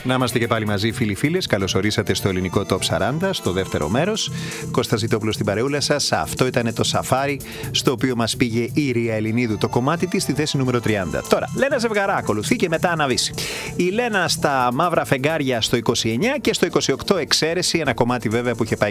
Να είμαστε και πάλι μαζί, φίλοι-φίλες. Καλώς ορίσατε στο ελληνικό Top 40, στο δεύτερο μέρος. Κώστας Ζητόπουλος στην παρεούλα σας. Αυτό ήταν το σαφάρι, στο οποίο μας πήγε η Ρία Ελληνίδου. Το κομμάτι της στη θέση νούμερο 30. Τώρα, Λένα Ζευγαρά ακολουθεί και μετά Αναβίση. Η Λένα στα μαύρα φεγγάρια στο 29 και στο 28 εξαίρεση. Ένα κομμάτι βέβαια που είχε πάει